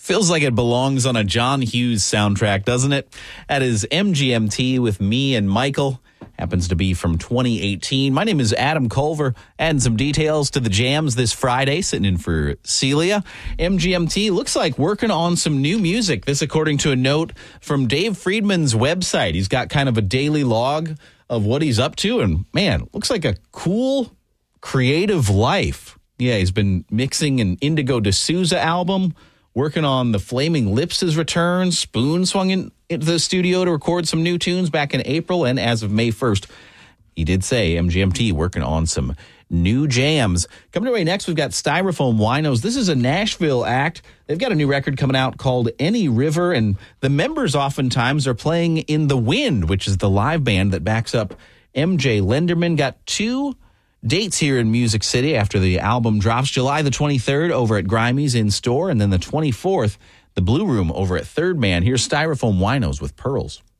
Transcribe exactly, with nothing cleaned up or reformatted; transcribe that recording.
Feels like it belongs on a John Hughes soundtrack, doesn't it? That is M G M T with Me and Michael. Happens to be from twenty eighteen. My name is Adam Culver. Adding some details to the jams this Friday, sitting in for Celia. M G M T looks like working on some new music. This according to a note from Dave Friedman's website. He's got kind of a daily log of what he's up to. And man, looks like a cool, creative life. Yeah, he's been mixing an Indigo D'Souza album, working on the Flaming Lips' return. Spoon swung in, into the studio to record some new tunes back in April. And as of May first, he did say M G M T working on some new jams. Coming away next, we've got Styrofoam Winos. This is a Nashville act. They've got a new record coming out called Any River. And the members oftentimes are playing in The Wind, which is the live band that backs up M J Lenderman. Got two dates here in Music City after the album drops. July the twenty-third over at Grimey's in store, and then the twenty-fourth, the Blue Room over at Third Man. Here's Styrofoam Winos with Pearls.